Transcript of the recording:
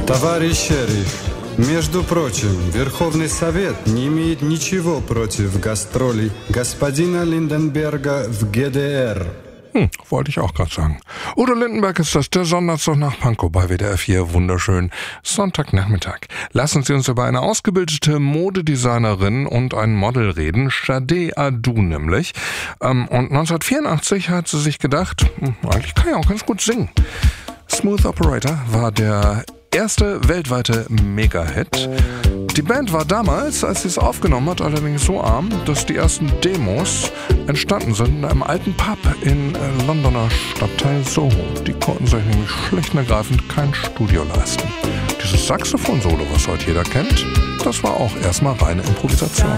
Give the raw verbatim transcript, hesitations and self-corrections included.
Товарищ шериф, между прочим, Верховный Совет не имеет ничего против гастролей господина Lindenberger в G D R. Hm, wollte ich auch gerade sagen. Udo Lindenberg ist das, der Sonderzug nach Pankow bei W D R vier. Wunderschön. Sonntagnachmittag. Lassen Sie uns über eine ausgebildete Modedesignerin und ein Model reden. Shadé Adu nämlich. Ähm, und neunzehnhundertvierundachtzig hat sie sich gedacht, hm, eigentlich kann ich auch ganz gut singen. Smooth Operator war der erste weltweite Mega-Hit. Die Band war damals, als sie es aufgenommen hat, allerdings so arm, dass die ersten Demos entstanden sind in einem alten Pub in äh, Londoner Stadtteil Soho. Die konnten sich nämlich schlicht und ergreifend kein Studio leisten. Dieses Saxophon-Solo, was heute jeder kennt, das war auch erstmal reine Improvisation.